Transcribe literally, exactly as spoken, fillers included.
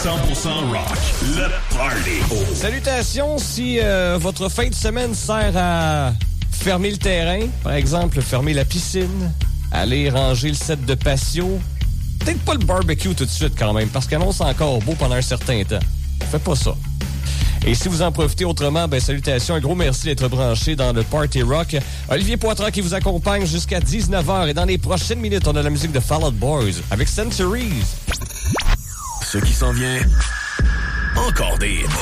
cent pour cent rock, le party. Salutations, si euh, votre fin de semaine sert à fermer le terrain, par exemple, fermer la piscine, aller ranger le set de patio, peut-être pas le barbecue tout de suite quand même, parce qu'annonce encore beau pendant un certain temps. Faites pas ça. Et si vous en profitez autrement, ben salutations, un gros merci d'être branché dans le Party Rock. Olivier Poitras qui vous accompagne jusqu'à dix-neuf heures. Et dans les prochaines minutes, on a la musique de Fall Out Boys avec Centuries. Ce qui s'en vient, encore des hits.